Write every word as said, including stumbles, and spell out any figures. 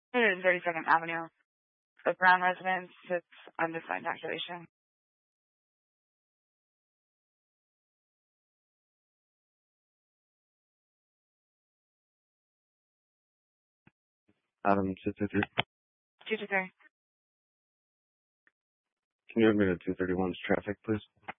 one thirty-second Avenue. The Brown residence, it's undefined calculation. Adam, two two three. two two three. Can you admit to two thirty-one's traffic, please?